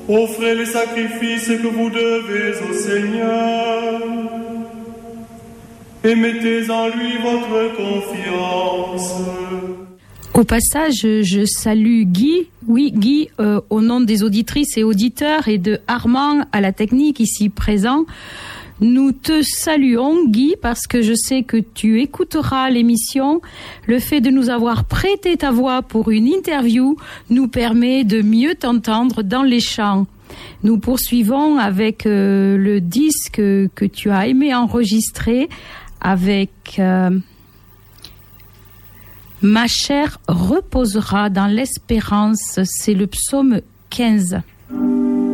Offrez les sacrifices que vous devez au Seigneur et mettez en lui votre confiance. Au passage, je salue Guy, au nom des auditrices et auditeurs et de Armand à la technique ici présent. Nous te saluons, Guy, parce que je sais que tu écouteras l'émission. Le fait de nous avoir prêté ta voix pour une interview nous permet de mieux t'entendre dans les chants. Nous poursuivons avec le disque que tu as aimé enregistrer avec Ma chair reposera dans l'espérance. C'est le psaume 15.